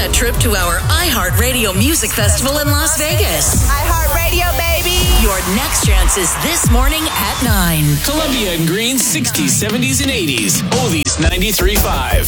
a trip to our iHeartRadio Music Festival in Las Vegas. iHeartRadio, baby. Your next chance is this morning at 9. Columbia and Green's 60s, 70s, and 80s. Oldies 93.5.